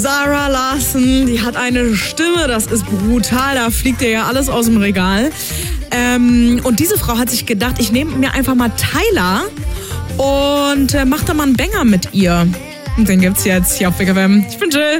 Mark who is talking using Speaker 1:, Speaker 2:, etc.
Speaker 1: Zara Larsson, die hat eine Stimme, das ist brutal, da fliegt ihr ja alles aus dem Regal. Und diese Frau hat sich gedacht, ich nehme mir einfach mal Tyler und mach da mal einen Banger mit ihr. Und den gibt's jetzt hier auf Big FM. Ich bin Jill.